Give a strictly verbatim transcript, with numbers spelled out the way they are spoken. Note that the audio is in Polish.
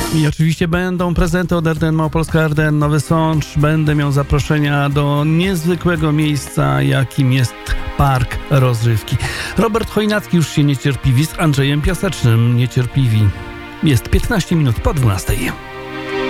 I oczywiście będą prezenty od R D N Małopolska, R D N Nowy Sącz. Będę miał zaproszenia do niezwykłego miejsca, jakim jest Park Rozrywki. Robert Chojnacki już się niecierpliwi, z Andrzejem Piasecznym niecierpliwi. Jest piętnaście minut po dwunastej.